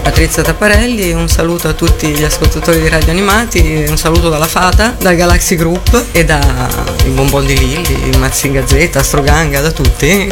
Patrizia Tapparelli, un saluto a tutti gli ascoltatori di Radio Animati, un saluto dalla Fata, dal Galaxy Group e da i Bonbon di Lilli, Mazinga Z, Astroganga, da tutti.